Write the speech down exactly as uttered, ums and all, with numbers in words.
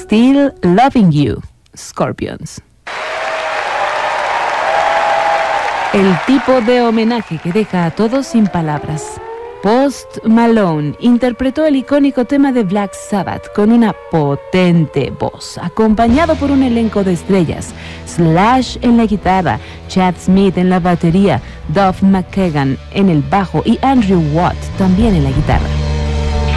Still Loving You, Scorpions. El tipo de homenaje que deja a todos sin palabras. Post Malone interpretó el icónico tema de Black Sabbath con una potente voz, acompañado por un elenco de estrellas: Slash en la guitarra, Chad Smith en la batería, Duff McKagan en el bajo y Andrew Watt también en la guitarra.